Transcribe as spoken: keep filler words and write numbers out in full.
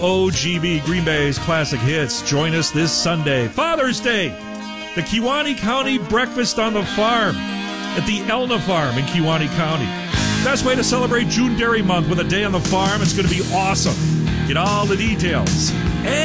O G B, Green Bay's classic hits. Join us this Sunday, Father's Day, the Kewaunee County Breakfast on the Farm at the Elna Farm in Kewaunee County. Best way to celebrate June Dairy Month with a day on the farm. It's going to be awesome. Get all the details